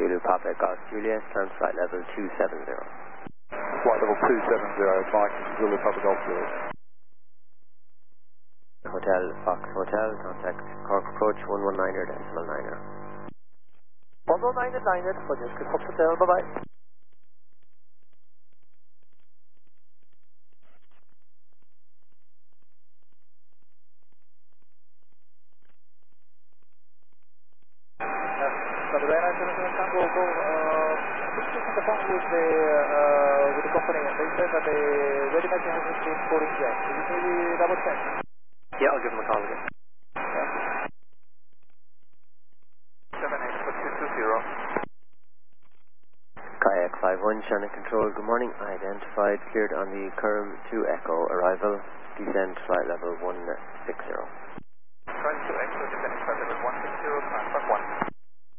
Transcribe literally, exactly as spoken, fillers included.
Zulu Papa Golf Juliet, climb flight level two seven zero. Flight level two seven zero, Mike, Zulu Papa Golf Juliet. Hotel, Fox Hotel, contact Cork approach one one niner decimal niner. one one niner niner, podnieżkę Fox Hotel, bye bye. By the way, I can go, go, uh, just on the phone with the, uh, with the company, and they said that the ready machine has been for inject. Can you maybe double check? Yeah, I'll give them a call again. seven eight two two zero. Kayak five one, Shannon Control, good morning. Identified, cleared on the Curram two Echo, arrival, descent flight level one six zero.